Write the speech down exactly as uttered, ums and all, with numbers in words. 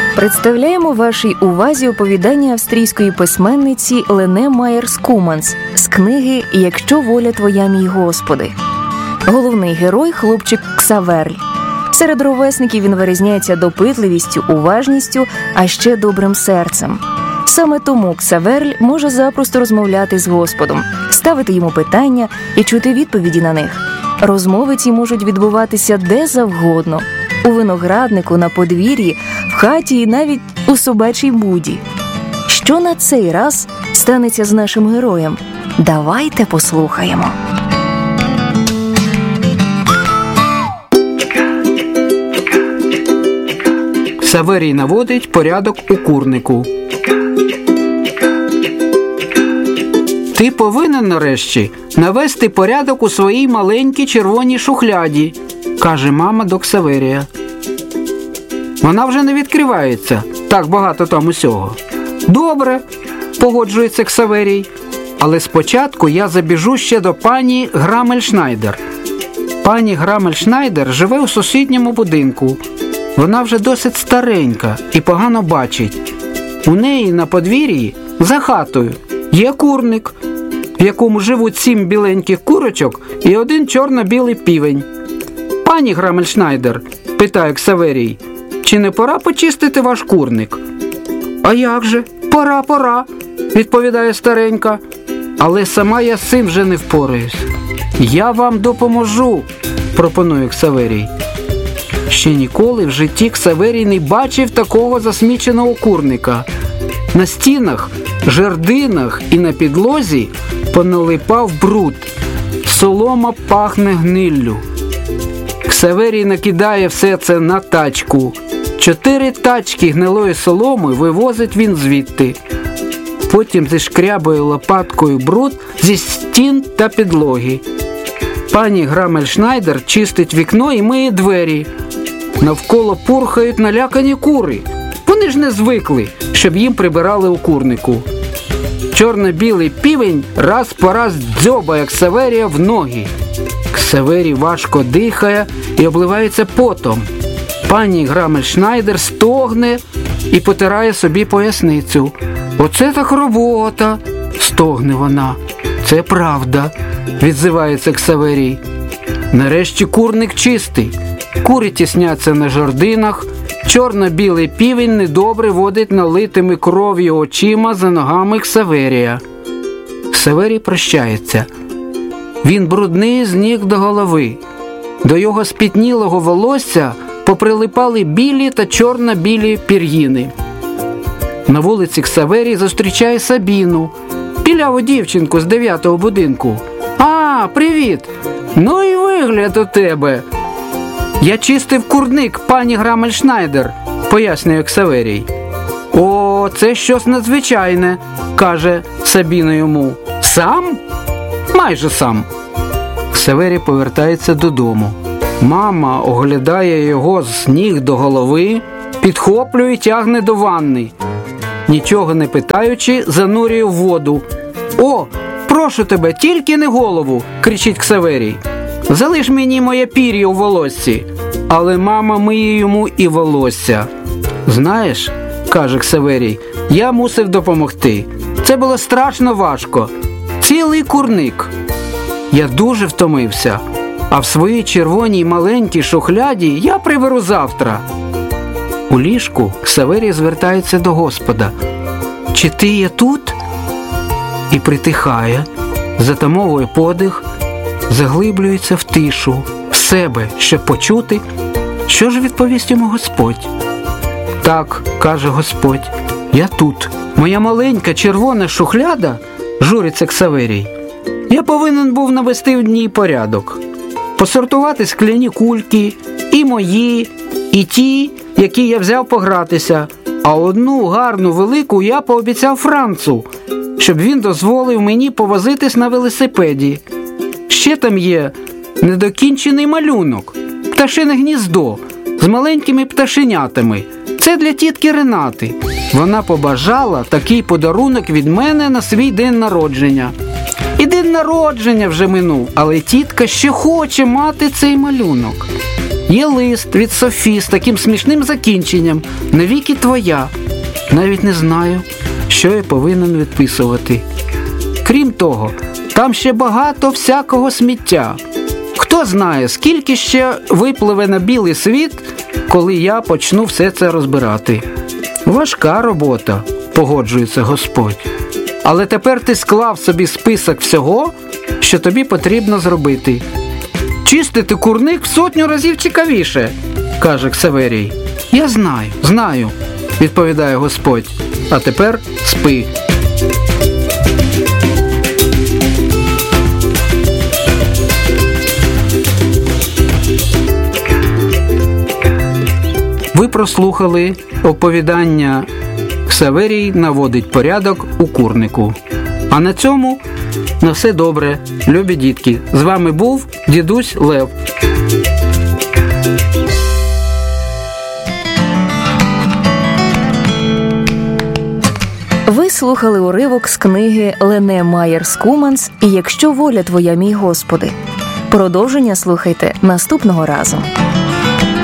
Представляємо вашій увазі оповідання австрійської письменниці Лене Майєр-Скуманс з книги «Якщо воля твоя, мій Господи». Головний герой – хлопчик Ксаверль. Серед ровесників він вирізняється допитливістю, уважністю, а ще добрим серцем. Саме тому Ксаверль може запросто розмовляти з Господом, ставити йому питання і чути відповіді на них. Розмови ці можуть відбуватися де завгодно – у винограднику, на подвір'ї, в хаті і навіть у собачій буді. Що на цей раз станеться з нашим героєм? Давайте послухаємо. Ксаверій наводить порядок у курнику. Ти повинен нарешті навести порядок у своїй маленькій червоній шухляді, каже мама до Ксаверія. Вона вже не відкривається, так багато там усього. Добре, погоджується Ксаверій, але спочатку я забіжу ще до пані Грамельшнайдер. Пані Грамельшнайдер живе у сусідньому будинку. Вона вже досить старенька і погано бачить. У неї на подвір'ї, за хатою, є курник, в якому живуть сім біленьких курочок і один чорно-білий півень. Пані Грамельшнайдер, питає Ксаверій, чи не пора почистити ваш курник? А як же? Пора, пора, відповідає старенька. Але сама я з цим вже не впораюсь. Я вам допоможу, пропонує Ксаверій. Ще ніколи в житті Ксаверій не бачив такого засміченого курника. На стінах, жердинах і на підлозі поналипав бруд. Солома пахне гниллю. Ксаверій накидає все це на тачку. Чотири тачки гнилої соломи вивозить він звідти. Потім зішкрябує лопаткою бруд зі стін та підлоги. Пані Грамельшнайдер чистить вікно і миє двері. Навколо пурхають налякані кури. Вони ж не звикли, щоб їм прибирали у курнику. Чорно-білий півень раз по раз дзьобає Ксаверія в ноги. Ксаверій важко дихає і обливається потом. Пані Грамельшнайдер стогне і потирає собі поясницю. «Оце так робота!» – стогне вона. «Це правда!» – відзивається Ксаверій. Нарешті курник чистий. Кури тісняться на жердинах. Чорно-білий півень недобре водить налитими кров'ю очима за ногами Ксаверія. Ксаверій прощається. Він брудний з ніг до голови. До його спітнілого волосся поприлипали білі та чорно-білі пір'їни. На вулиці Ксаверій зустрічає Сабіну, біляву дівчинку з дев'ятого будинку. «А, привіт! Ну і вигляд у тебе!» «Я чистив курник, пані Грамельшнайдер», – пояснює Ксаверій. «О, це щось надзвичайне», – каже Сабіна йому. «Сам?» «Майже сам». Ксаверій повертається додому. Мама оглядає його з ніг до голови, підхоплює і тягне до ванни. Нічого не питаючи, занурює в воду. «О, прошу тебе, тільки не голову!» – кричить Ксаверій. «Залиш мені моє пір'я у волоссі». Але мама миє йому і волосся. «Знаєш, – каже Ксаверій, – я мусив допомогти. Це було страшно важко. Цілий курник. Я дуже втомився. А в своїй червоній маленькій шухляді я приберу завтра». У ліжку Ксаверій звертається до Господа. «Чи ти є тут?» І притихає, затамовує подих, заглиблюється в тишу, в себе, щоб почути, що ж відповість йому Господь. «Так, – каже Господь, – я тут. Моя маленька червона шухляда, – журиться Ксаверій. Я повинен був навести в ній порядок. Посортувати скляні кульки, і мої, і ті, які я взяв погратися, а одну гарну велику я пообіцяв Францу, щоб він дозволив мені повозитись на велосипеді. Ще там є недокінчений малюнок, пташине гніздо з маленькими пташенятами. Це для тітки Ренати. Вона побажала такий подарунок від мене на свій день народження. І день народження вже минув, але тітка ще хоче мати цей малюнок. Є лист від Софі з таким смішним закінченням «Навіки твоя». Навіть не знаю, що я повинен відписувати. Крім того, там ще багато всякого сміття. Хто знає, скільки ще випливе на білий світ, коли я почну все це розбирати. Важка робота, погоджується Господь. Але тепер ти склав собі список всього, що тобі потрібно зробити. Чистити курник в сотню разів цікавіше, каже Ксаверій. Я знаю, знаю, відповідає Господь. А тепер спи. Ви прослухали оповідання «Ксаверій наводить порядок у курнику». А на цьому на все добре, любі дітки. З вами був дідусь Лев. Ви слухали уривок з книги Лене Майер Скуманс «І якщо воля твоя, мій Господи». Продовження слухайте наступного разу.